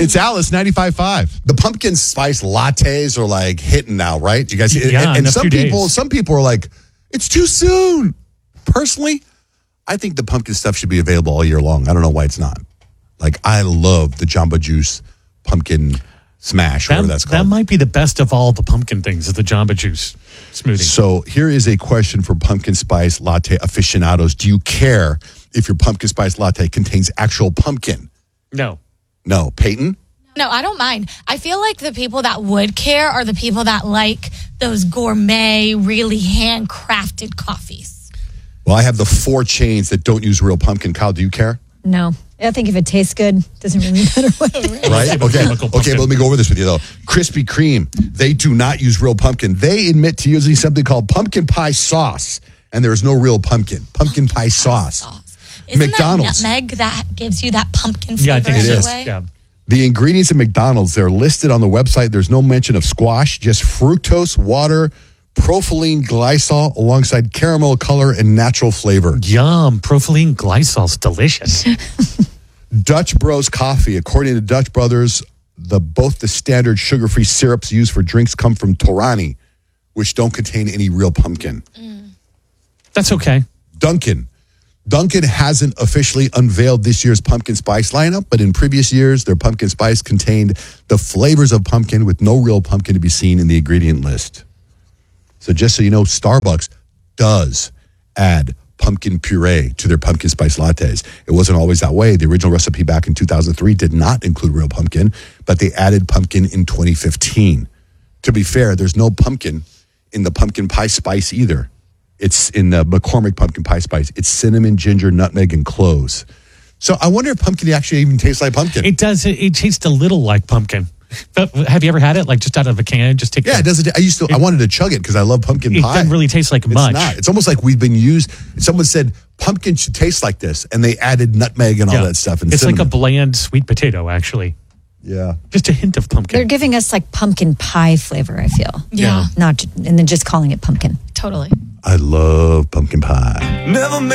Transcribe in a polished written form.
It's Alice 95.5. The pumpkin spice lattes are like hitting now, right? You guys, and some people are like, it's too soon. Personally, I think the pumpkin stuff should be available all year long. I don't know why it's not. Like, I love the Jamba Juice pumpkin smash, whatever that's called. That might be the best of all the pumpkin things, is the Jamba Juice smoothie. So here is a question for pumpkin spice latte aficionados. Do you care if your pumpkin spice latte contains actual pumpkin? No. No. Peyton? No, I don't mind. I feel like the people that would care are the people that like those gourmet, really handcrafted coffees. Well, I have the 4 chains that don't use real pumpkin. Kyle, do you care? No. I think if it tastes good, it doesn't really matter what it is. Right? Okay, but let me go over this with you, though. Krispy Kreme, they do not use real pumpkin. They admit to using something called pumpkin pie sauce, and there is no real pumpkin. Pumpkin pie sauce. Isn't McDonald's. that nutmeg that gives you that pumpkin flavor? Yeah, I think it is. Yeah. The ingredients at McDonald's, they're listed on the website. There's no mention of squash, just fructose, water, propylene glycol alongside caramel color and natural flavor. Yum. Propylene glycol's delicious. Dutch Bros coffee. According to Dutch Brothers, both the standard sugar-free syrups used for drinks come from Torani, which don't contain any real pumpkin. That's okay. Dunkin' hasn't officially unveiled this year's pumpkin spice lineup, but in previous years, their pumpkin spice contained the flavors of pumpkin with no real pumpkin to be seen in the ingredient list. So just so you know, Starbucks does add pumpkin puree to their pumpkin spice lattes. It wasn't always that way. The original recipe back in 2003 did not include real pumpkin, but they added pumpkin in 2015. To be fair, there's no pumpkin in the pumpkin pie spice either. It's in the McCormick pumpkin pie spice. It's cinnamon, ginger, nutmeg, and cloves. So I wonder if pumpkin actually even tastes like pumpkin. It does. It tastes a little like pumpkin. But have you ever had it? Like just out of a can? Just take. Yeah, it doesn't. I wanted to chug it because I love pumpkin pie. It doesn't really taste like much. It's not. It's almost like we've been used. Someone said pumpkin should taste like this, and they added nutmeg and all that stuff. And it's cinnamon. like a bland sweet potato, actually. Yeah, just a hint of pumpkin. They're giving us like pumpkin pie flavor, I feel. Yeah. And then just calling it pumpkin. Totally. I love pumpkin pie. Never